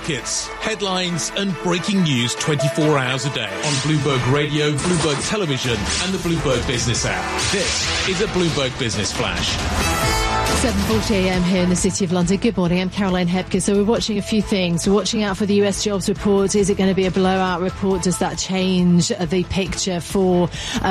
markets, headlines and breaking news 24 hours a day on Bloomberg Radio, Bloomberg Television and the Bloomberg Business app. This is a Bloomberg Business Flash. 7:40am here in the City of London. Good morning, I'm Caroline Hepker. So we're watching a few things. We're watching out for the US jobs report. Is it going to be a blowout report? Does that change the picture for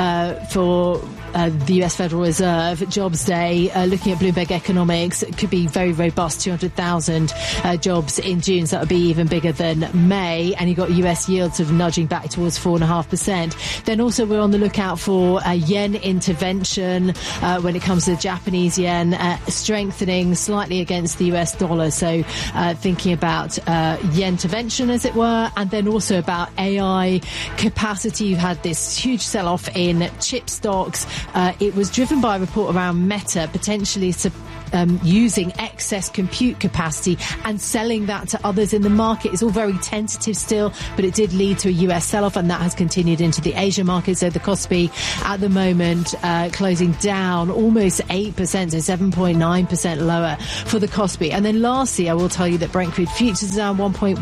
the US Federal Reserve? Jobs Day, looking at Bloomberg Economics, it could be very robust, 200,000 jobs in June, so that would be even bigger than May. And you've got US yields sort of nudging back towards 4.5%. Then also we're on the lookout for yen intervention when it comes to the Japanese yen, strengthening slightly against the US dollar. So thinking about yen intervention, as it were, and then also about AI capacity. You've had this huge sell-off in chip stocks. It was driven by a report around Meta potentially using excess compute capacity and selling that to others in the market. It's all very tentative still, but it did lead to a US sell-off, and that has continued into the Asia market. So the Kospi at the moment closing down almost 8%, so 7.9% lower for the Kospi. And then lastly, I will tell you that Brent crude futures is down 1.1%,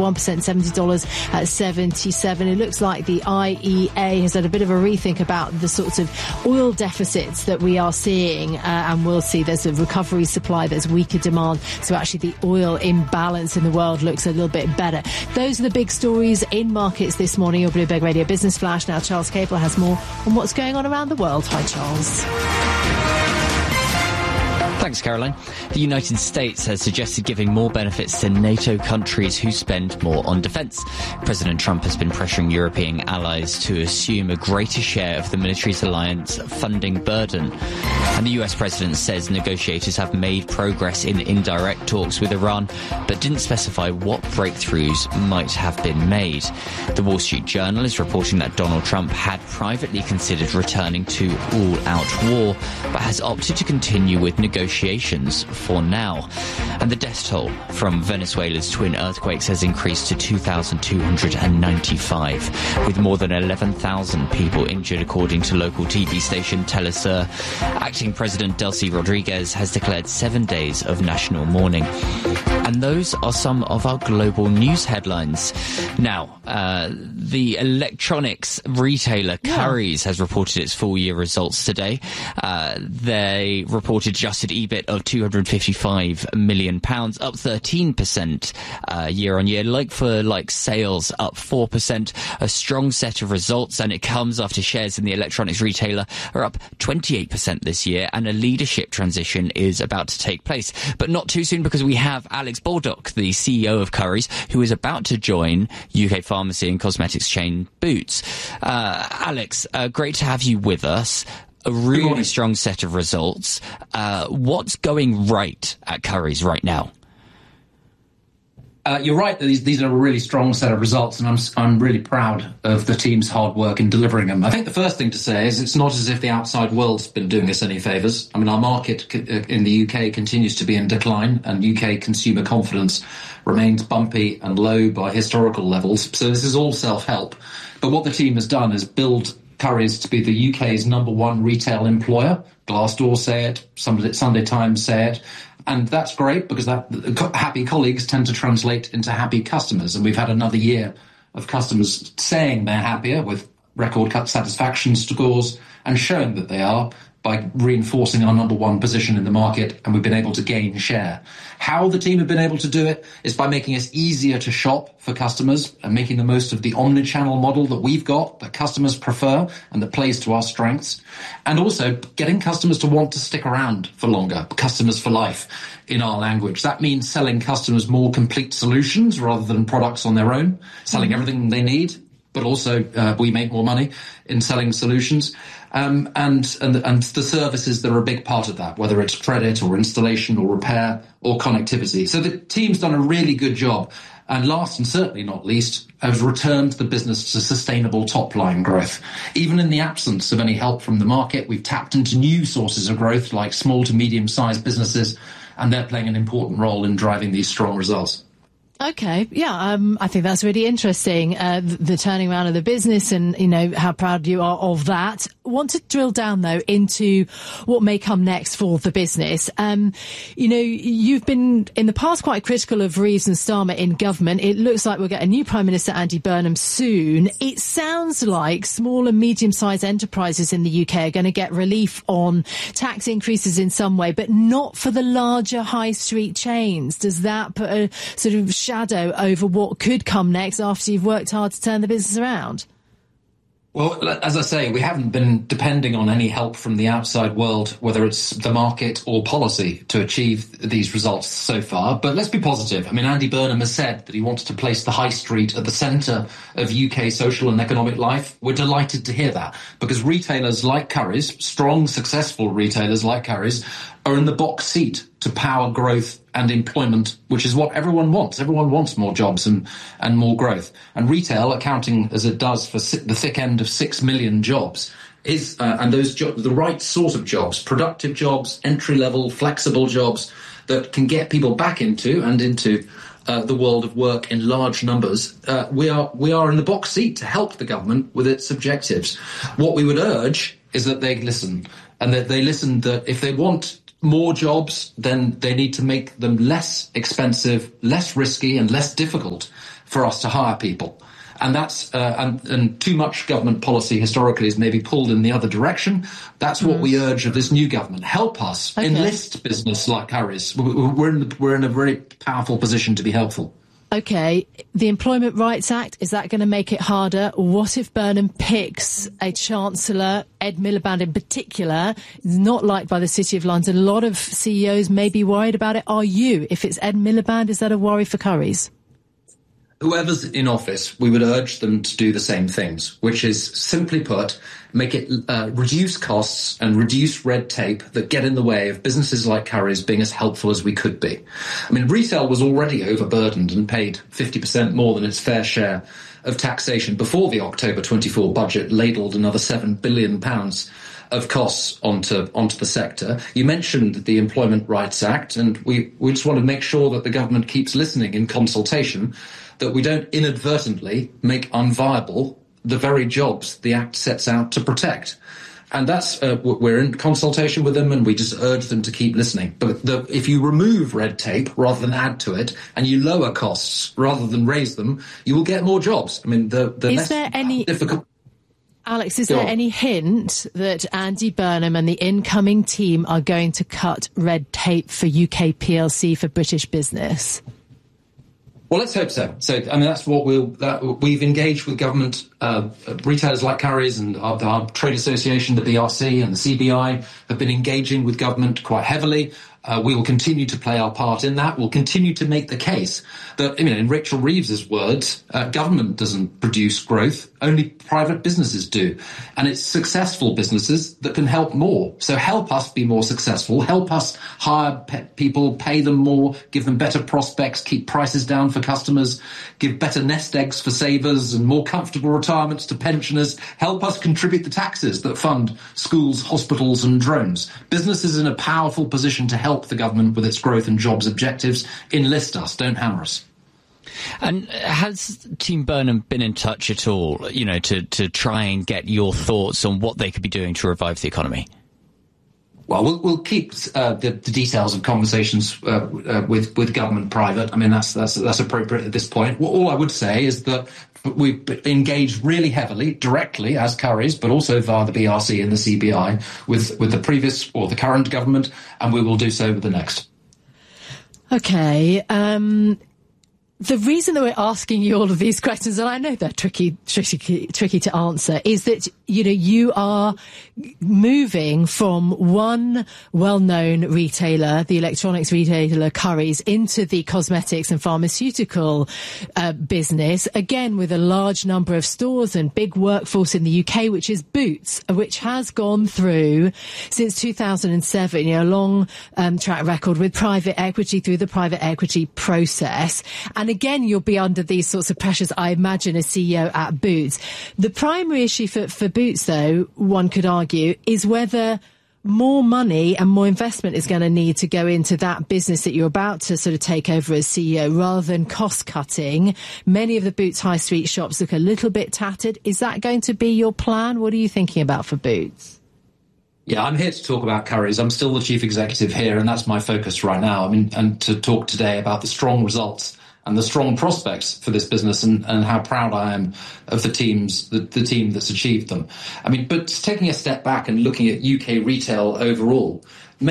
$70.77. It looks like the IEA has had a bit of a rethink about the sorts of oil deficits that we are seeing, and we'll see there's a recovery supply, there's weaker demand, so actually the oil imbalance in the world looks a little bit better. Those are the big stories in markets this morning. Your Bloomberg Radio Business Flash. Now Charles Capel has more on what's going on around the world. Hi, Charles. Thanks, Caroline. The United States has suggested giving more benefits to NATO countries who spend more on defence. President Trump has been pressuring European allies to assume a greater share of the military's alliance funding burden. And the US president says negotiators have made progress in indirect talks with Iran, but didn't specify what breakthroughs might have been made. The Wall Street Journal is reporting that Donald Trump had privately considered returning to all-out war, but has opted to continue with negotiations for now. And the death toll from Venezuela's twin earthquakes has increased to 2,295, with more than 11,000 people injured, according to local TV station Telesur. Acting President Delcy Rodriguez has declared 7 days of national mourning. And those are some of our global news headlines. Now, the electronics retailer Currys has reported its full-year results today. They reported adjusted EBIT of £255 million, up 13% year-on-year. Like-for-like sales up 4%. A strong set of results, and it comes after shares in the electronics retailer are up 28% this year, and a leadership transition is about to take place. But not too soon, because we have Alex Baldock, the CEO of Currys, who is about to join UK pharmacy and cosmetics chain Boots. Alex, great to have you with us. A really strong set of results. What's going right at Currys right now? You're right that these are a really strong set of results, and I'm really proud of the team's hard work in delivering them. I think the first thing to say is it's not as if the outside world's been doing us any favours. I mean, our market in the UK continues to be in decline, and UK consumer confidence remains bumpy and low by historical levels. So this is all self-help. But what the team has done is build Currys to be the UK's #1 retail employer. Glassdoor say it, Sunday Times say it. And that's great, because happy colleagues tend to translate into happy customers. And we've had another year of customers saying they're happier, with record satisfaction scores, and showing that they are by reinforcing our #1 position in the market, and we've been able to gain share. How the team have been able to do it is by making it easier to shop for customers and making the most of the omni-channel model that we've got, that customers prefer and that plays to our strengths, and also getting customers to want to stick around for longer, customers for life in our language. That means selling customers more complete solutions rather than products on their own, selling everything they need, but also we make more money in selling solutions. And the services that are a big part of that, whether it's credit or installation or repair or connectivity. So the team's done a really good job. And last and certainly not least, has returned the business to sustainable top-line growth. Even in the absence of any help from the market, we've tapped into new sources of growth like small to medium-sized businesses, and they're playing an important role in driving these strong results. Okay, yeah, I think that's really interesting, the turning around of the business I think that's really interesting, the turning around of the business and, how proud you are of that. Want to drill down, though, into what may come next for the business. You've been, in the past, quite critical of Reeves and Starmer in government. It looks like we'll get a new Prime Minister, Andy Burnham, soon. It sounds like small and medium-sized enterprises in the UK are going to get relief on tax increases in some way, but not for the larger high street chains. Does that put a sort of shadow over what could come next after you've worked hard to turn the business around? Well, as I say, we haven't been depending on any help from the outside world, whether it's the market or policy, to achieve these results so far. But let's be positive. I mean, Andy Burnham has said that he wants to place the high street at the centre of UK social and economic life. We're delighted to hear that, because retailers like Currys, strong, successful retailers like Currys, are in the box seat to power growth and employment, which is what everyone wants. Everyone wants more jobs and more growth. And retail, accounting as it does for the thick end of 6 million jobs, is and those jobs, the right sort of jobs, productive jobs, entry-level, flexible jobs that can get people back into the world of work in large numbers. We are in the box seat to help the government with its objectives. What we would urge is that they listen, and that they listen that if they want more jobs, then they need to make them less expensive, less risky, and less difficult for us to hire people. And that's and too much government policy historically has maybe pulled in the other direction. That's what we urge of this new government. Help us enlist business like Currys. We're in a very powerful position to be helpful. Okay, the Employment Rights Act, is that going to make it harder? What if Burnham picks a Chancellor, Ed Miliband in particular, is not liked by the City of London? A lot of CEOs may be worried about it. Are you? If it's Ed Miliband, is that a worry for Currys? Whoever's in office, we would urge them to do the same things, which is, simply put, make it reduce costs and reduce red tape that get in the way of businesses like Currys being as helpful as we could be. I mean, retail was already overburdened and paid 50% more than its fair share of taxation before the October 24 budget ladled another £7 billion of costs onto the sector. You mentioned the Employment Rights Act, and we just want to make sure that the government keeps listening in consultation, that we don't inadvertently make unviable the very jobs the Act sets out to protect. And that's we're in consultation with them, and we just urge them to keep listening. But if you remove red tape rather than add to it, and you lower costs rather than raise them, you will get more jobs. I mean, is there any difficult? Alex, is there any hint that Andy Burnham and the incoming team are going to cut red tape for UK PLC for British business? Well, let's hope so. So, I mean, that's what we've engaged with government, retailers like Currys and our trade association, the BRC and the CBI, have been engaging with government quite heavily. We will continue to play our part in that. We'll continue to make the case that, in Rachel Reeves's words, government doesn't produce growth, only private businesses do. And it's successful businesses that can help more. So help us be more successful, help us hire people, pay them more, give them better prospects, keep prices down for customers, give better nest eggs for savers and more comfortable retirements to pensioners, help us contribute the taxes that fund schools, hospitals and drones. Businesses in a powerful position to help the government with its growth and jobs objectives. Enlist us, don't hammer us. And has Team Burnham been in touch at all, to try and get your thoughts on what they could be doing to revive the economy? Well, we'll keep the details of conversations with government private. I mean, that's appropriate at this point. All I would say is that we've engaged really heavily, directly as Currys, but also via the BRC and the CBI with the previous or the current government, and we will do so with the next. Okay. The reason that we're asking you all of these questions, and I know they're tricky to answer, is that, you are moving from one well-known retailer, the electronics retailer Currys, into the cosmetics and pharmaceutical business, again with a large number of stores and big workforce in the UK, which is Boots, which has gone through, since 2007, a long track record with private equity through the private equity process. And again, you'll be under these sorts of pressures, I imagine, as CEO at Boots. The primary issue for Boots, though, one could argue, is whether more money and more investment is going to need to go into that business that you're about to sort of take over as CEO rather than cost cutting. Many of the Boots high street shops look a little bit tattered. Is that going to be your plan? What are you thinking about for Boots? Yeah, I'm here to talk about Currys. I'm still the chief executive here, and that's my focus right now. I mean, and to talk today about the strong results and the strong prospects for this business and how proud I am of the team that's achieved them. I mean, but taking a step back and looking at UK retail overall,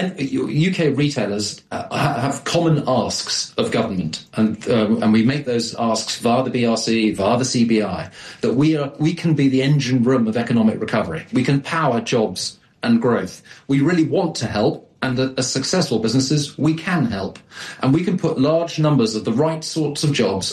UK retailers have common asks of government, and we make those asks via the BRC, via the CBI, that we can be the engine room of economic recovery. We can power jobs and growth. We really want to help. And as successful businesses, we can help, and we can put large numbers of the right sorts of jobs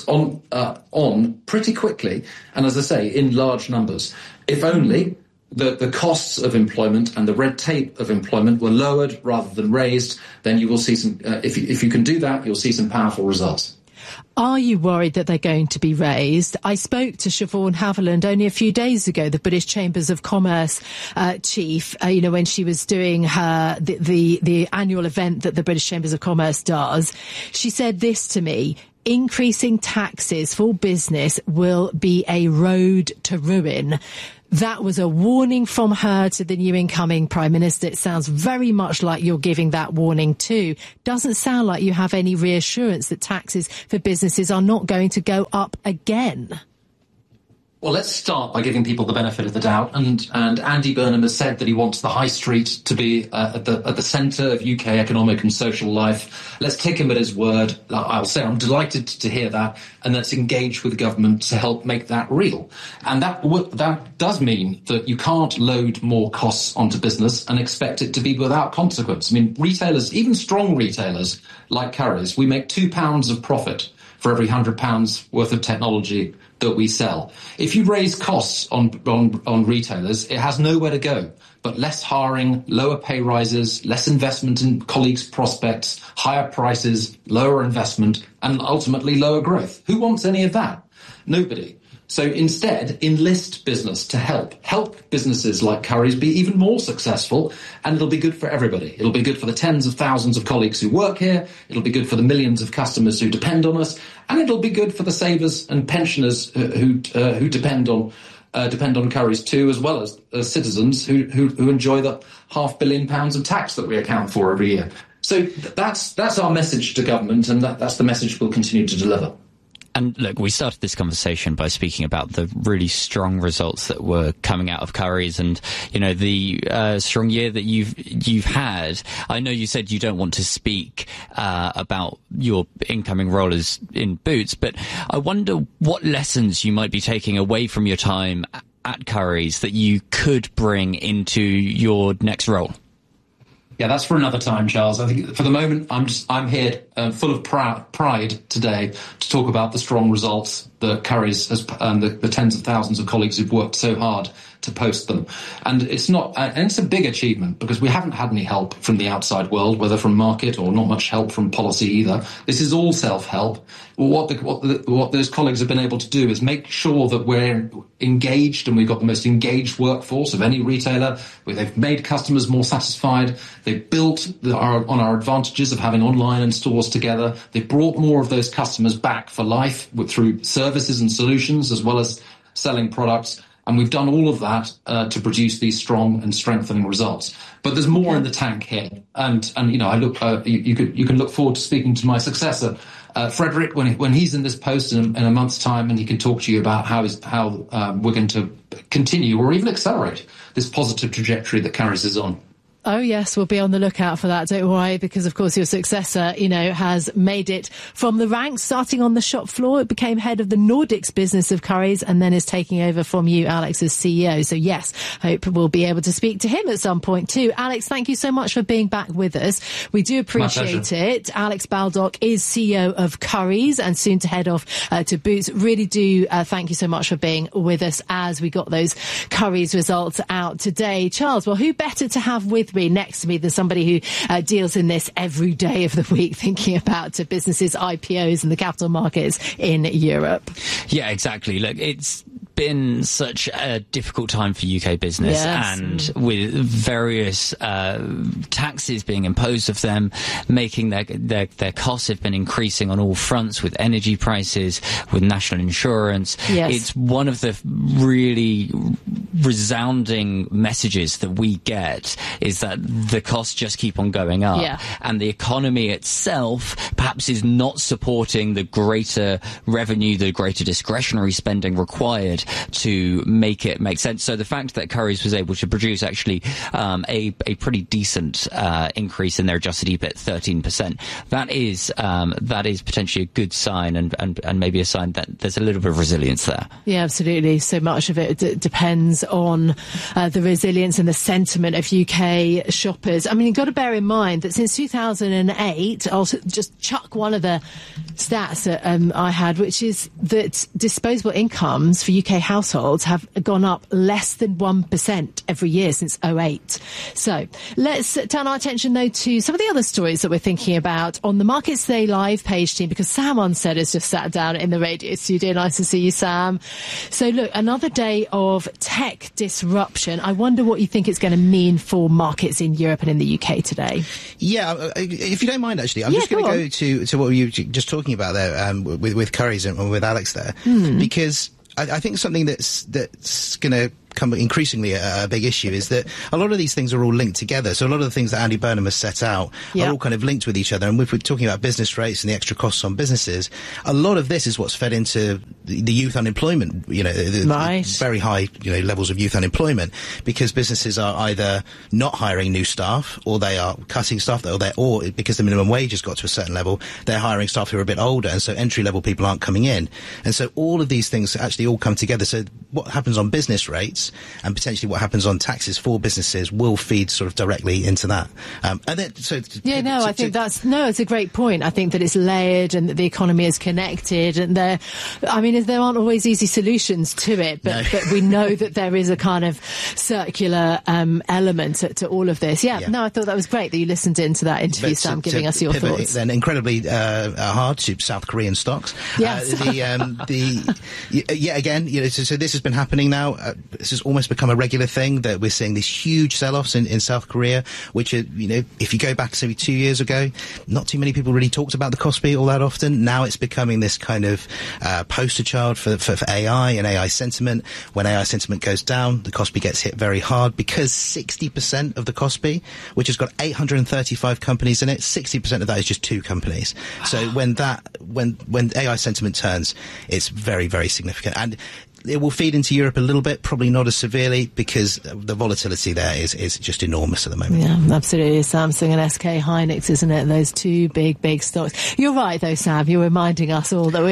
on pretty quickly. And as I say, in large numbers, if only the costs of employment and the red tape of employment were lowered rather than raised, then you will see some. If you can do that, you'll see some powerful results. Are you worried that they're going to be raised? I spoke to Siobhan Haviland only a few days ago, the British Chambers of Commerce chief, when she was doing her the annual event that the British Chambers of Commerce does. She said this to me: increasing taxes for business will be a road to ruin. That was a warning from her to the new incoming Prime Minister. It sounds very much like you're giving that warning too. Doesn't sound like you have any reassurance that taxes for businesses are not going to go up again. Well, let's start by giving people the benefit of the doubt. And Andy Burnham has said that he wants the high street to be at the centre of UK economic and social life. Let's take him at his word. I'll say I'm delighted to hear that, and let's engage with the government to help make that real. And that does mean that you can't load more costs onto business and expect it to be without consequence. I mean, retailers, even strong retailers like Currys, we make £2 of profit for every £100 worth of technology that we sell. If you raise costs on retailers, it has nowhere to go but less hiring, lower pay rises, less investment in colleagues' prospects, higher prices, lower investment, and ultimately lower growth. Who wants any of that? Nobody. So instead, enlist business to help businesses like Currys be even more successful, and it'll be good for everybody. It'll be good for the tens of thousands of colleagues who work here. It'll be good for the millions of customers who depend on us, and it'll be good for the savers and pensioners who depend on Currys too, as well as citizens who enjoy the £500 million of tax that we account for every year. So that's our message to government, and that's the message we'll continue to deliver. And look, we started this conversation by speaking about the really strong results that were coming out of Currys, and the strong year that you've had. I know you said you don't want to speak about your incoming role as in Boots, but I wonder what lessons you might be taking away from your time at Currys that you could bring into your next role. Yeah, that's for another time, Charles. I think for the moment, I'm here full of pride today to talk about the strong results that Currys has, and the tens of thousands of colleagues who've worked so hard to post them. And it's a big achievement because we haven't had any help from the outside world, whether from market or not much help from policy either. This is all self-help. What those colleagues have been able to do is make sure that we're engaged, and we've got the most engaged workforce of any retailer. They've made customers more satisfied. They've built on our advantages of having online and stores together. They've brought more of those customers back for life through services and solutions as well as selling products. And we've done all of that to produce these strong and strengthening results. But there's more in the tank here. And you can look forward to speaking to my successor, Frederick, when he's in this post in a month's time, and he can talk to you about how we're going to continue or even accelerate this positive trajectory that Currys is on. Oh, yes, we'll be on the lookout for that, don't worry, because, of course, your successor, has made it from the ranks, starting on the shop floor. It became head of the Nordics business of Currys and then is taking over from you, Alex, as CEO. So, yes, hope we'll be able to speak to him at some point, too. Alex, thank you so much for being back with us. We do appreciate it. Alex Baldock is CEO of Currys and soon to head off to Boots. Really do thank you so much for being with us as we got those Currys results out today. Charles, well, who better to have with me next to me than somebody who deals in this every day of the week, thinking about businesses, IPOs and the capital markets in Europe. Yeah, exactly. Look, it's been such a difficult time for UK business, and with various taxes being imposed of them, making their costs have been increasing on all fronts, with energy prices, with national insurance. It's one of the really resounding messages that we get is that the costs just keep on going up, and the economy itself perhaps is not supporting the greater revenue, the greater discretionary spending required to make it make sense. So the fact that Currys was able to produce actually a pretty decent increase in their adjusted EBIT, 13%, that is potentially a good sign, and maybe a sign that there's a little bit of resilience there. Yeah, absolutely. So much of it depends on the resilience and the sentiment of UK shoppers. I mean, you've got to bear in mind that since 2008, I'll just chuck one of the stats that I had, which is that disposable incomes for UK households have gone up less than 1% every year since 2008. So let's turn our attention, though, to some of the other stories that we're thinking about on the Markets Today live page team, because Sam Onstead has just sat down in the radio studio. Nice to see you, Sam. So look, another day of tech disruption. I wonder what you think it's going to mean for markets in Europe and in the UK today. Yeah, if you don't mind, actually, I'm just going to go to what you were just talking about there with Currys and with Alex there, because I think something that's going to become increasingly a big issue is that a lot of these things are all linked together. So a lot of the things that Andy Burnham has set out are all kind of linked with each other. And if we're talking about business rates and the extra costs on businesses, a lot of this is what's fed into the youth unemployment, the very high, levels of youth unemployment, because businesses are either not hiring new staff, or they are cutting staff, or because the minimum wage has got to a certain level, they're hiring staff who are a bit older, and so entry-level people aren't coming in. And so all of these things actually all come together. So what happens on business rates and potentially what happens on taxes for businesses will feed sort of directly into that. I think it's a great point. I think that it's layered and that the economy is connected, and there aren't always easy solutions to it, but we know that there is a kind of circular element to all of this. I thought that was great that you listened into that interview, Sam, giving us your thoughts. Then incredibly hard to South Korean stocks. So this has been happening now. This has almost become a regular thing that we're seeing these huge sell-offs in South Korea, which are, if you go back to maybe 2 years ago, not too many people really talked about the Kospi all that often. Now it's becoming this kind of poster child for AI and AI sentiment. When AI sentiment goes down, the Kospi gets hit very hard, because 60% of the Kospi, which has got 835 companies in it, 60% of that is just 2 companies. So when AI sentiment turns, it's very, very significant. And it will feed into Europe a little bit, probably not as severely, because the volatility there is just enormous at the moment. Yeah, absolutely. Samsung and SK Hynix, isn't it? Those 2 big stocks. You're right, though, Sam. You're reminding us all that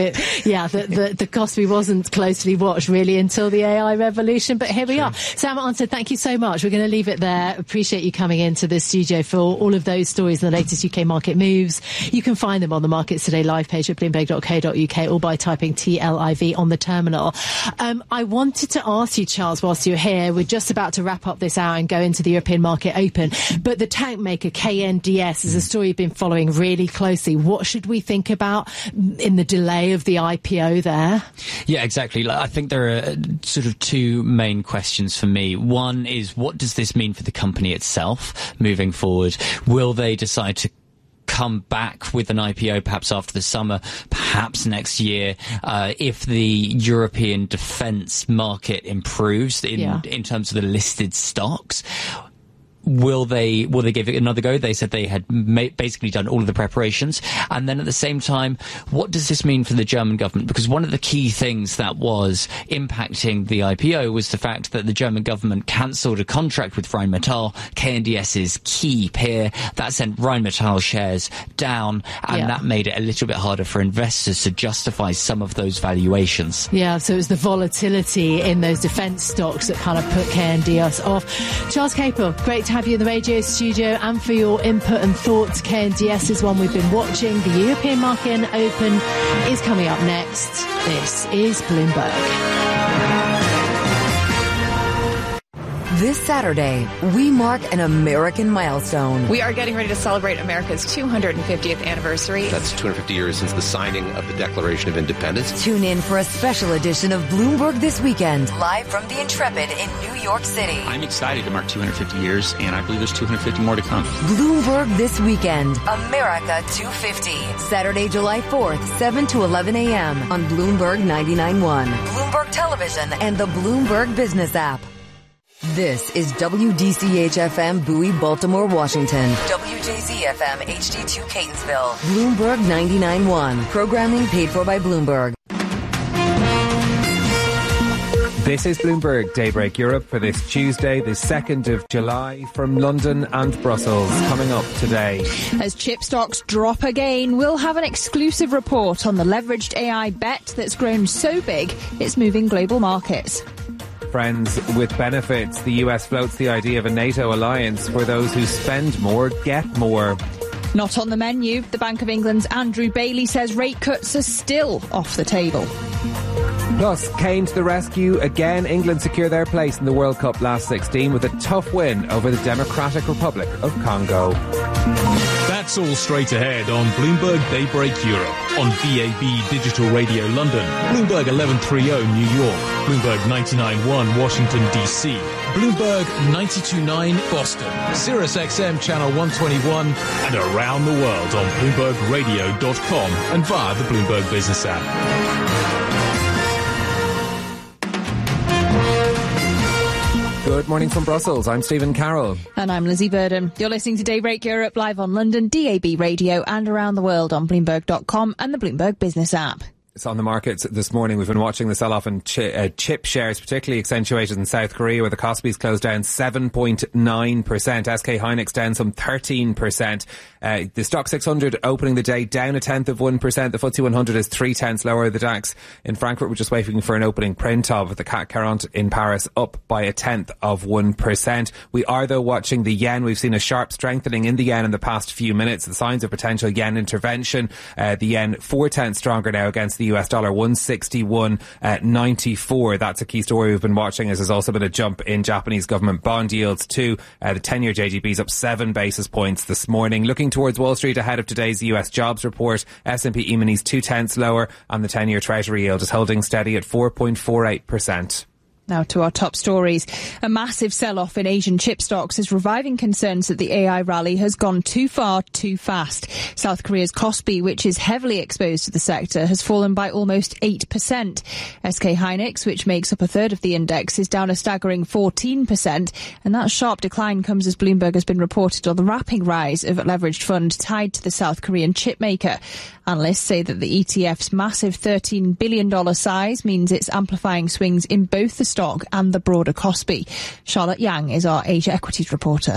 the Kospi wasn't closely watched really until the AI revolution. But here we are. Sam Onstead, thank you so much. We're going to leave it there. Appreciate you coming into the studio for all of those stories and the latest UK market moves. You can find them on the Markets Today live page at bloomberg.co.uk, or by typing TLIV on the terminal. I wanted to ask you, Charles, whilst you're here, we're just about to wrap up this hour and go into the European Market Open, but the tank maker KNDS is a story you've been following really closely. What should we think about in the delay of the IPO there? Yeah, exactly. I think there are sort of 2 main questions for me. One is, what does this mean for the company itself moving forward? Will they decide to come back with an IPO perhaps after the summer, perhaps next year, if the European defence market improves in terms of the listed stocks? Will they give it another go? They said they had basically done all of the preparations. And then at the same time, what does this mean for the German government? Because one of the key things that was impacting the IPO was the fact that the German government cancelled a contract with Rheinmetall, KNDS's key peer. That sent Rheinmetall shares down, and that made it a little bit harder for investors to justify some of those valuations. Yeah, so it was the volatility in those defence stocks that kind of put KNDS off. Charles Capel, great to have you in the radio studio and for your input and thoughts. KNDS is one we've been watching. The European Market Open is coming up next. This is Bloomberg. This Saturday, we mark an American milestone. We are getting ready to celebrate America's 250th anniversary. That's 250 years since the signing of the Declaration of Independence. Tune in for a special edition of Bloomberg This Weekend, live from the Intrepid in New York City. I'm excited to mark 250 years, and I believe there's 250 more to come. Bloomberg This Weekend, America 250. Saturday, July 4th, 7 to 11 a.m. on Bloomberg 99.1, Bloomberg Television, and the Bloomberg Business app. This is WDCH-FM Bowie, Baltimore, Washington. WJZ-FM HD2 Catonsville. Bloomberg 99.1. Programming paid for by Bloomberg. This is Bloomberg Daybreak Europe for this Tuesday, the 2nd of July, from London and Brussels. Coming up today. As chip stocks drop again, we'll have an exclusive report on the leveraged AI bet that's grown so big it's moving global markets. Friends with benefits. The US floats the idea of a NATO alliance where those who spend more get more. Not on the menu. The Bank of England's Andrew Bailey says rate cuts are still off the table. Plus, Kane to the rescue. Again, England secure their place in the World Cup last 16 with a tough win over the Democratic Republic of Congo. That's all straight ahead on Bloomberg Daybreak Europe, on DAB Digital Radio London, Bloomberg 1130 New York, Bloomberg 99.1 Washington DC, Bloomberg 92.9 Boston, Sirius XM Channel 121, and around the world on BloombergRadio.com and via the Bloomberg Business app. Good morning from Brussels. I'm Stephen Carroll. And I'm Lizzie Burden. You're listening to Daybreak Europe live on London, DAB Radio, and around the world on Bloomberg.com and the Bloomberg Business app. It's on the markets this morning. We've been watching the sell-off in chip shares, particularly accentuated in South Korea, where the Kospi's closed down 7.9%. SK Hynix down some 13%. The Stock 600 opening the day down 0.1%. The FTSE 100 is 0.3 lower. The DAX in Frankfurt, we're just waiting for an opening print of. The CAC 40 in Paris up by 0.1%. We are, though, watching the yen. We've seen a sharp strengthening in the yen in the past few minutes. The signs of potential yen intervention. The yen 0.4 stronger now against the US dollar, 161.94. That's a key story we've been watching, as there's also been a jump in Japanese government bond yields too. The 10-year JGB is up 7 basis points this morning. Looking towards Wall Street ahead of today's US jobs report, S&P E-minis 0.2 lower, and the 10-year Treasury yield is holding steady at 4.48%. Now to our top stories. A massive sell-off in Asian chip stocks is reviving concerns that the AI rally has gone too far, too fast. South Korea's Kospi, which is heavily exposed to the sector, has fallen by almost 8%. SK Hynix, which makes up a third of the index, is down a staggering 14%. And that sharp decline comes as Bloomberg has been reported on the rapid rise of a leveraged fund tied to the South Korean chip maker. Analysts say that the ETF's massive $13 billion size means it's amplifying swings in both the stock and the broader Kospi. Charlotte Yang is our Asia Equities reporter.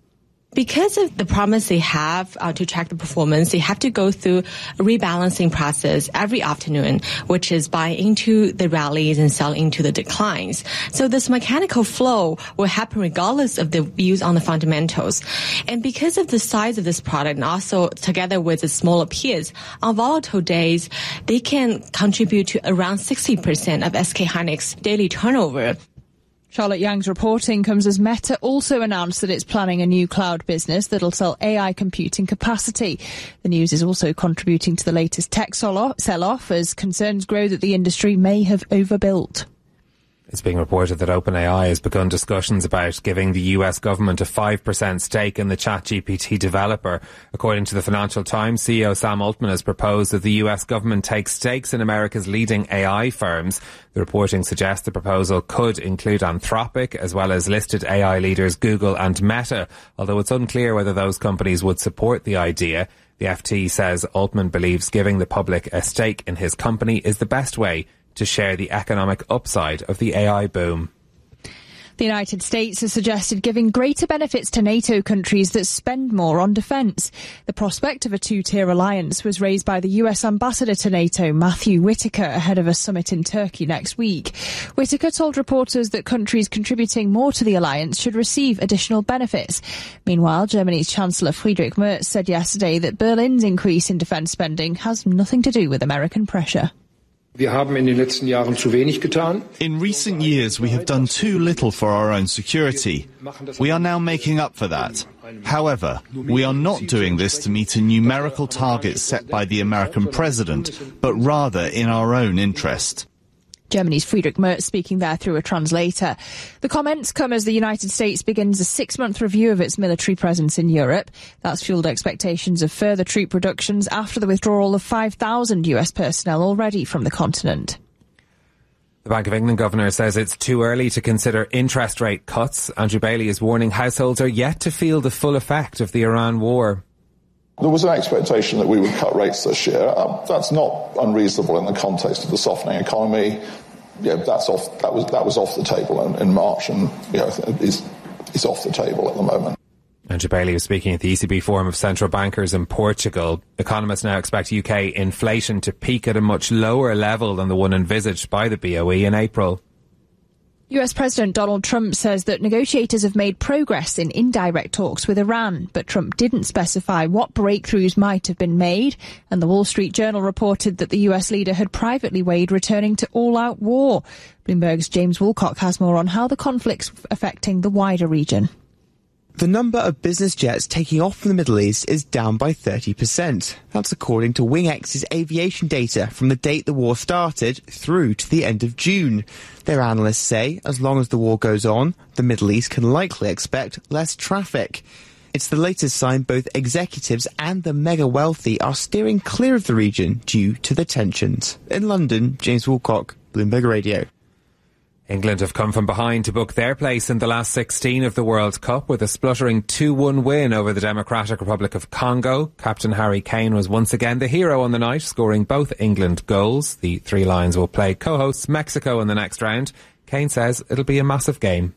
Because of the promise they have to track the performance, they have to go through a rebalancing process every afternoon, which is buy into the rallies and sell into the declines. So this mechanical flow will happen regardless of the views on the fundamentals. And because of the size of this product, and also together with its smaller peers, on volatile days, they can contribute to around 60% of SK Hynix daily turnover. Charlotte Yang's reporting comes as Meta also announced that it's planning a new cloud business that'll sell AI computing capacity. The news is also contributing to the latest tech sell-off as concerns grow that the industry may have overbuilt. It's being reported that OpenAI has begun discussions about giving the US government a 5% stake in the ChatGPT developer. According to the Financial Times, CEO Sam Altman has proposed that the US government take stakes in America's leading AI firms. The reporting suggests the proposal could include Anthropic, as well as listed AI leaders Google and Meta, although it's unclear whether those companies would support the idea. The FT says Altman believes giving the public a stake in his company is the best way to share the economic upside of the AI boom. The United States has suggested giving greater benefits to NATO countries that spend more on defence. The prospect of a two-tier alliance was raised by the US ambassador to NATO, Matthew Whitaker, ahead of a summit in Turkey next week. Whitaker told reporters that countries contributing more to the alliance should receive additional benefits. Meanwhile, Germany's Chancellor Friedrich Merz said yesterday that Berlin's increase in defence spending has nothing to do with American pressure. In recent years, we have done too little for our own security. We are now making up for that. However, we are not doing this to meet a numerical target set by the American president, but rather in our own interest. Germany's Friedrich Merz speaking there through a translator. The comments come as the United States begins a 6-month review of its military presence in Europe. That's fuelled expectations of further troop reductions after the withdrawal of 5,000 US personnel already from the continent. The Bank of England governor says it's too early to consider interest rate cuts. Andrew Bailey is warning households are yet to feel the full effect of the Iran war. There was an expectation that we would cut rates this year. That's not unreasonable in the context of the softening economy. Yeah, that was off the table in March, and is off the table at the moment. Andrew Bailey was speaking at the ECB Forum of Central Bankers in Portugal. Economists now expect UK inflation to peak at a much lower level than the one envisaged by the BOE in April. US President Donald Trump says that negotiators have made progress in indirect talks with Iran, but Trump didn't specify what breakthroughs might have been made, and the Wall Street Journal reported that the US leader had privately weighed returning to all-out war. Bloomberg's James Woolcock has more on how the conflict's affecting the wider region. The number of business jets taking off from the Middle East is down by 30%. That's according to WingX's aviation data from the date the war started through to the end of June. Their analysts say as long as the war goes on, the Middle East can likely expect less traffic. It's the latest sign both executives and the mega wealthy are steering clear of the region due to the tensions. In London, James Woolcock, Bloomberg Radio. England have come from behind to book their place in the last 16 of the World Cup with a spluttering 2-1 win over the Democratic Republic of Congo. Captain Harry Kane was once again the hero on the night, scoring both England goals. The Three Lions will play co-hosts Mexico in the next round. Kane says it'll be a massive game.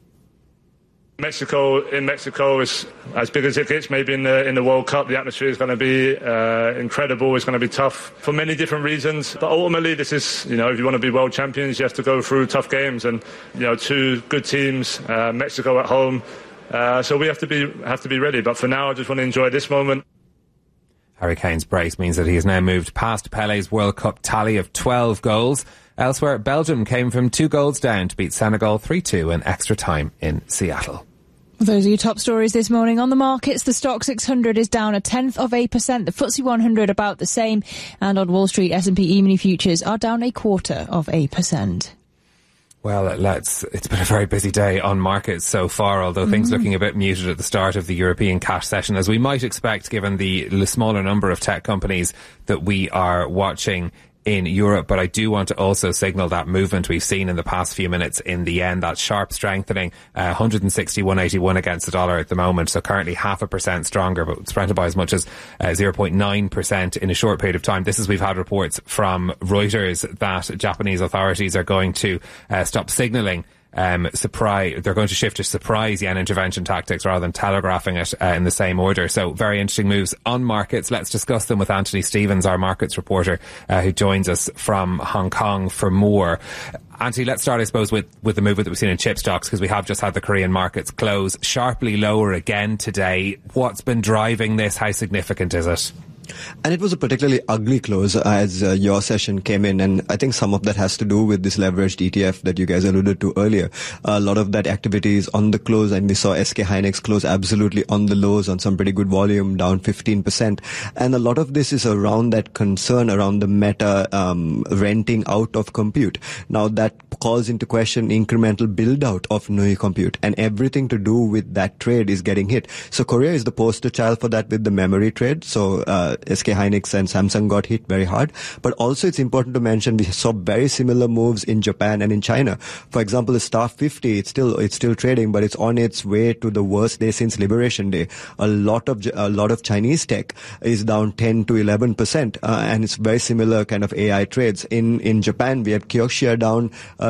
Mexico is as big as it gets, maybe in the World Cup. The atmosphere is going to be incredible. It's going to be tough for many different reasons. But ultimately, this is, if you want to be world champions, you have to go through tough games. And, two good teams, Mexico at home. So we have to be ready. But for now, I just want to enjoy this moment. Harry Kane's brace means that he has now moved past Pele's World Cup tally of 12 goals. Elsewhere, Belgium came from 2 goals down to beat Senegal 3-2 in extra time in Seattle. Those are your top stories this morning. On the markets, the Stock 600 is down 0.1%. The FTSE 100 about the same. And on Wall Street, S&P E-mini futures are down 0.25%. Well, it's been a very busy day on markets so far, although things looking a bit muted at the start of the European cash session, as we might expect given the smaller number of tech companies that we are watching in Europe. But I do want to also signal that movement we've seen in the past few minutes in the yen, that sharp strengthening, 160.181 against the dollar at the moment, so currently 0.5% stronger, but strengthened by as much as 0.9% in a short period of time. This is, we've had reports from Reuters that Japanese authorities are going to stop signalling they're going to shift to surprise yen intervention tactics rather than telegraphing it in the same order. So very interesting moves on markets. Let's discuss them with Anthony Stevens, our markets reporter, who joins us from Hong Kong for more. Anthony, let's start, I suppose, with the movement that we've seen in chip stocks, because we have just had the Korean markets close sharply lower again today. What's been driving this? How significant is it? And it was a particularly ugly close as your session came in, and I think some of that has to do with this leveraged ETF that you guys alluded to earlier. A lot of that activity is on the close, and we saw SK Hynix close absolutely on the lows on some pretty good volume, down 15%. And a lot of this is around that concern around the Meta renting out of compute. Now that calls into question incremental build out of new compute, and everything to do with that trade is getting hit. So Korea is the poster child for that with the memory trade. So SK Hynix and Samsung got hit very hard. But also it's important to mention we saw very similar moves in Japan and in China. For example, the Star 50, it's still trading, but it's on its way to the worst day since Liberation Day. A lot of Chinese tech is down 10 to 11%, and it's very similar kind of AI trades. In Japan, we had Kioxia down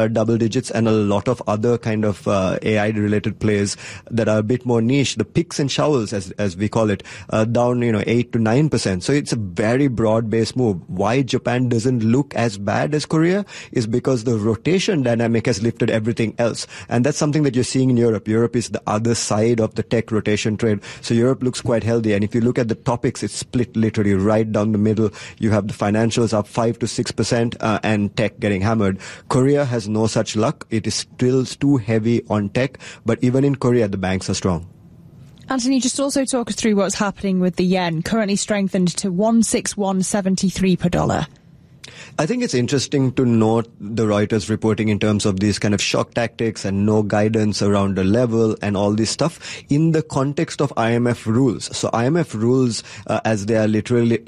double digits, and a lot of other kind of AI-related plays that are a bit more niche, the picks and shovels, as we call it, down 8 to 9%. So it's a very broad-based move. Why Japan doesn't look as bad as Korea is because the rotation dynamic has lifted everything else. And that's something that you're seeing in Europe. Europe is the other side of the tech rotation trade. So Europe looks quite healthy. And if you look at the topics, it's split literally right down the middle. You have the financials up 5 to 6% and tech getting hammered. Korea has no such luck. It is still too heavy on tech. But even in Korea, the banks are strong. Anthony, just also talk us through what's happening with the yen, currently strengthened to 161.73 per dollar. I think it's interesting to note the Reuters reporting in terms of these kind of shock tactics and no guidance around the level and all this stuff in the context of IMF rules. So IMF rules, as they are literally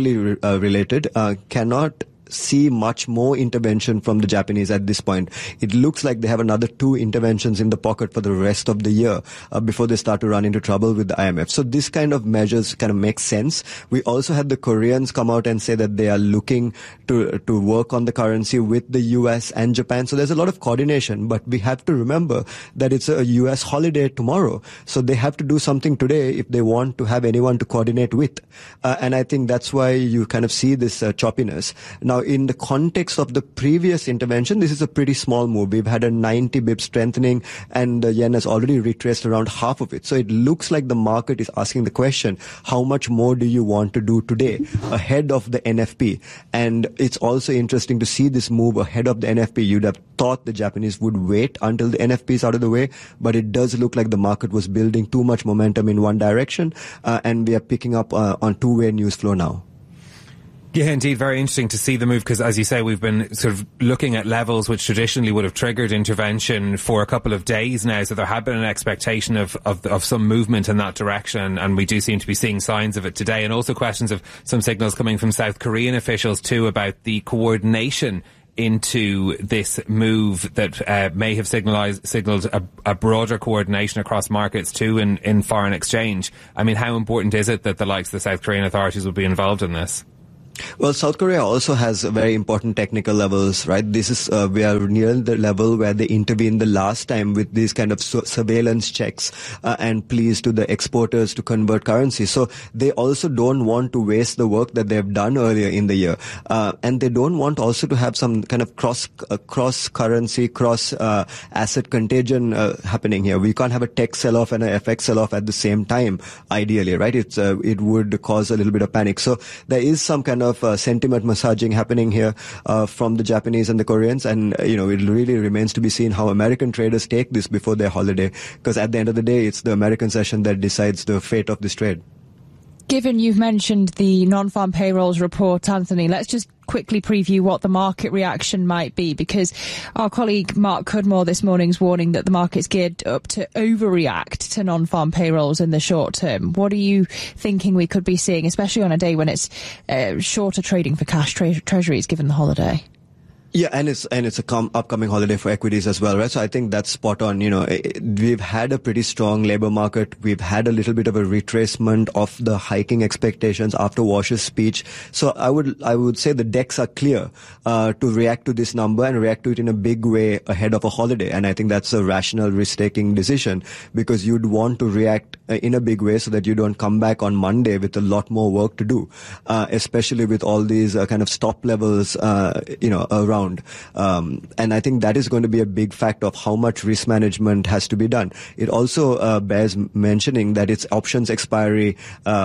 related, cannot see much more intervention from the Japanese at this point. It looks like they have another 2 interventions in the pocket for the rest of the year before they start to run into trouble with the IMF. So this kind of measures kind of make sense. We also had the Koreans come out and say that they are looking to work on the currency with the US and Japan. So there's a lot of coordination, but we have to remember that it's a US holiday tomorrow. So they have to do something today if they want to have anyone to coordinate with. And I think that's why you kind of see this choppiness. Now, in the context of the previous intervention, this is a pretty small move. We've had a 90 bps strengthening and the yen has already retraced around half of it. So it looks like the market is asking the question, how much more do you want to do today ahead of the NFP? And it's also interesting to see this move ahead of the NFP. You'd have thought the Japanese would wait until the NFP is out of the way, but it does look like the market was building too much momentum in one direction, and we are picking up on two-way news flow now. Yeah, indeed, very interesting to see the move because, as you say, we've been sort of looking at levels which traditionally would have triggered intervention for a couple of days now, so there had been an expectation of some movement in that direction, and we do seem to be seeing signs of it today, and also questions of some signals coming from South Korean officials too about the coordination into this move that may have signalled a broader coordination across markets too in foreign exchange. I mean, how important is it that the likes of the South Korean authorities will be involved in this? Well, South Korea also has very important technical levels, right? This is, we are near the level where they intervened the last time with these kind of surveillance checks and pleas to the exporters to convert currency. So they also don't want to waste the work that they've done earlier in the year. And they don't want also to have some kind of cross currency, cross asset contagion happening here. We can't have a tech sell-off and an FX sell-off at the same time, ideally, right? It would cause a little bit of panic. So there is some kind of sentiment massaging happening here from the Japanese and the Koreans, and it really remains to be seen how American traders take this before their holiday, because at the end of the day it's the American session that decides the fate of this trade. Given you've mentioned the non-farm payrolls report, Anthony, let's just quickly preview what the market reaction might be, because our colleague Mark Cudmore this morning's warning that the market's geared up to overreact to non-farm payrolls in the short term. What are you thinking we could be seeing, especially on a day when it's shorter trading for cash treasuries given the holiday? Yeah, and it's upcoming holiday for equities as well, right? So I think that's spot on. We've had a pretty strong labor market. We've had a little bit of a retracement of the hiking expectations after Walsh's speech. So I would say the decks are clear to react to this number and react to it in a big way ahead of a holiday. And I think that's a rational risk-taking decision, because you'd want to react in a big way so that you don't come back on Monday with a lot more work to do, especially with all these kind of stop levels, around. And I think that is going to be a big factor of how much risk management has to be done. It also bears mentioning that it's options expiry,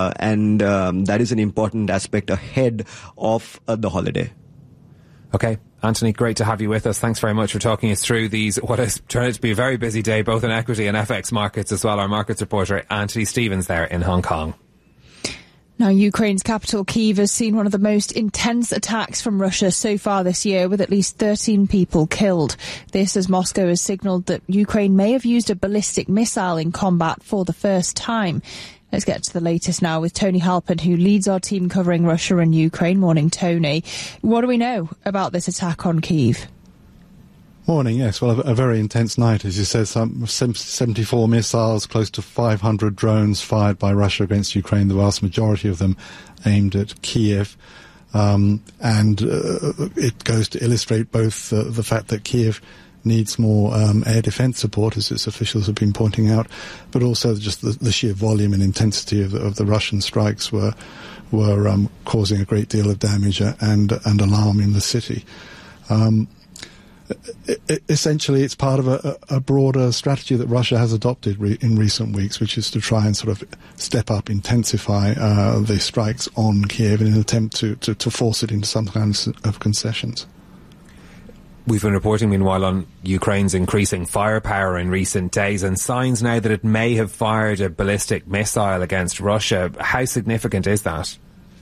and that is an important aspect ahead of the holiday. Okay. Anthony, great to have you with us. Thanks very much for talking us through what is turning out to be a very busy day, both in equity and FX markets as well. Our markets reporter, Anthony Stevens, there in Hong Kong. Now, Ukraine's capital, Kyiv, has seen one of the most intense attacks from Russia so far this year, with at least 13 people killed. This as Moscow has signalled that Ukraine may have used a ballistic missile in combat for the first time. Let's get to the latest now with Tony Halpern, who leads our team covering Russia and Ukraine. Morning, Tony. What do we know about this attack on Kyiv? Morning, yes. Well, a very intense night, as you said. Some 74 missiles, close to 500 drones fired by Russia against Ukraine, the vast majority of them aimed at Kyiv. And it goes to illustrate both the fact that Kyiv needs more air defence support, as its officials have been pointing out, but also just the sheer volume and intensity of the Russian strikes were causing a great deal of damage and alarm in the city. Essentially, it's part of a broader strategy that Russia has adopted in recent weeks, which is to try and sort of step up, intensify the strikes on Kiev in an attempt to force it into some kind of concessions. We've been reporting, meanwhile, on Ukraine's increasing firepower in recent days and signs now that it may have fired a ballistic missile against Russia. How significant is that?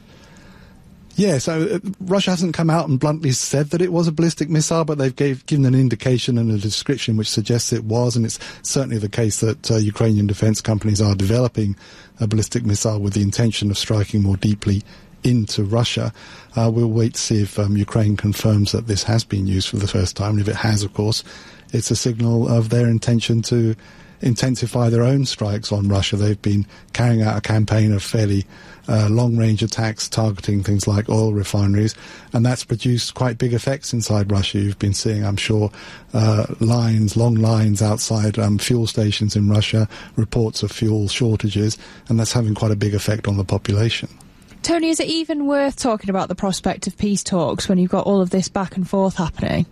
Yeah, so Russia hasn't come out and bluntly said that it was a ballistic missile, but they've given an indication and a description which suggests it was, and it's certainly the case that Ukrainian defence companies are developing a ballistic missile with the intention of striking more deeply into Russia. We'll wait to see if Ukraine confirms that this has been used for the first time, and if it has, of course, it's a signal of their intention to intensify their own strikes on Russia. They've been carrying out a campaign of fairly long-range attacks targeting things like oil refineries, and that's produced quite big effects inside Russia. You've been seeing, I'm sure, long lines outside fuel stations in Russia, reports of fuel shortages, and that's having quite a big effect on the population. Tony, is it even worth talking about the prospect of peace talks when you've got all of this back and forth happening?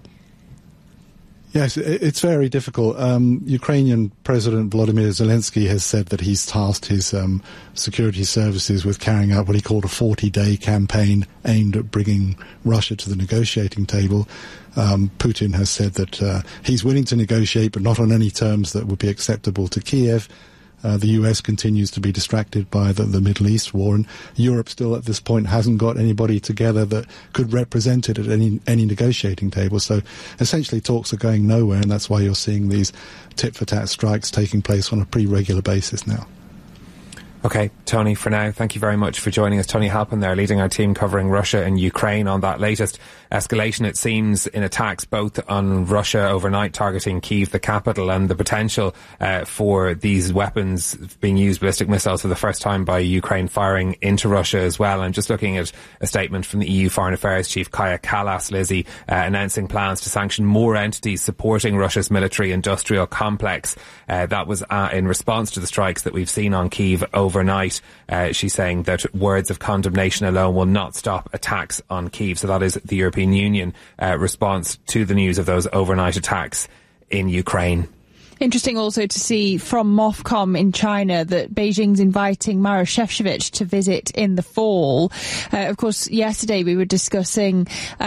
Yes, it's very difficult. Ukrainian President Volodymyr Zelensky has said that he's tasked his security services with carrying out what he called a 40-day campaign aimed at bringing Russia to the negotiating table. Putin has said that he's willing to negotiate, but not on any terms that would be acceptable to Kiev. The US continues to be distracted by the Middle East war, and Europe still at this point hasn't got anybody together that could represent it at any negotiating table. So essentially talks are going nowhere, and that's why you're seeing these tit-for-tat strikes taking place on a pretty regular basis now. OK, Tony, for now, thank you very much for joining us. Tony Halpin there, leading our team covering Russia and Ukraine on that latest escalation, it seems, in attacks both on Russia overnight targeting Kyiv, the capital, and the potential for these weapons being used, ballistic missiles, for the first time by Ukraine firing into Russia as well. I'm just looking at a statement from the EU Foreign Affairs Chief Kaja Kallas, Lizzie, announcing plans to sanction more entities supporting Russia's military-industrial complex. That was in response to the strikes that we've seen on Kyiv overnight. She's saying that words of condemnation alone will not stop attacks on Kyiv. So that is the European Union response to the news of those overnight attacks in Ukraine. Interesting also to see from MOFCOM in China that Beijing's inviting Maroš Šefčovič to visit in the fall. Of course, yesterday we were discussing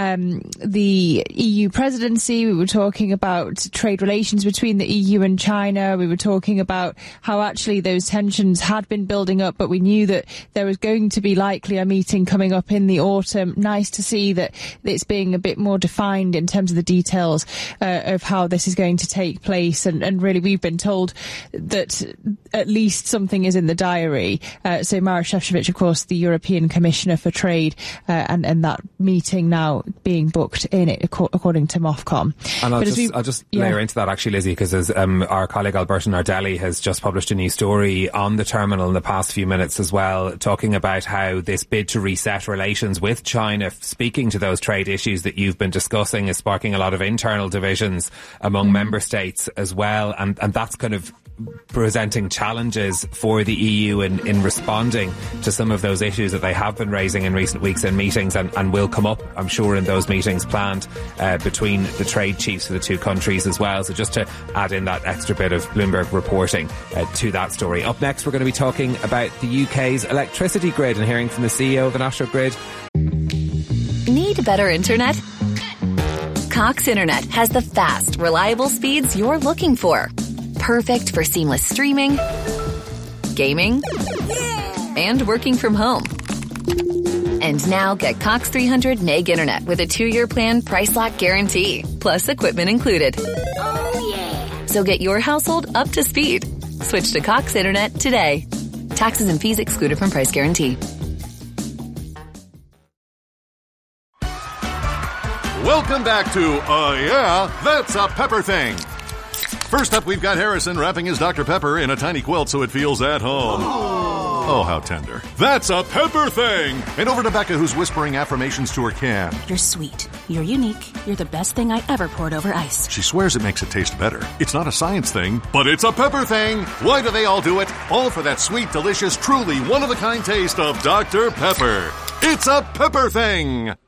the EU presidency. We were talking about trade relations between the EU and China. We were talking about how actually those tensions had been building up, but we knew that there was going to be likely a meeting coming up in the autumn. Nice to see that it's being a bit more defined in terms of the details of how this is going to take place, and really we've been told that at least something is in the diary. So Maroš Šefčovič, of course, the European Commissioner for Trade, and that meeting now being booked in it, according to MOFCOM. And I'll just layer into that, actually, Lizzie, because as our colleague Alberto Nardelli has just published a new story on the terminal in the past few minutes as well, talking about how this bid to reset relations with China, speaking to those trade issues that you've been discussing, is sparking a lot of internal divisions among member states as well. And that's kind of presenting challenges for the EU in responding to some of those issues that they have been raising in recent weeks in meetings, and will come up, I'm sure, in those meetings planned between the trade chiefs of the two countries as well. So just to add in that extra bit of Bloomberg reporting to that story. Up next, we're going to be talking about the UK's electricity grid and hearing from the CEO of the National Grid. Need better internet? Cox Internet has the fast, reliable speeds you're looking for. Perfect for seamless streaming, gaming, and working from home. And now get Cox 300 meg internet with a 2-year plan, price lock guarantee, plus equipment included. Oh yeah! So get your household up to speed. Switch to Cox Internet today. Taxes and fees excluded from price guarantee. Welcome back to Yeah, That's a Pepper Thing. First up, we've got Harrison wrapping his Dr. Pepper in a tiny quilt so it feels at home. Oh, how tender. That's a pepper thing! And over to Becca, who's whispering affirmations to her can. You're sweet. You're unique. You're the best thing I ever poured over ice. She swears it makes it taste better. It's not a science thing, but it's a pepper thing. Why do they all do it? All for that sweet, delicious, truly one-of-a-kind taste of Dr. Pepper. It's a pepper thing!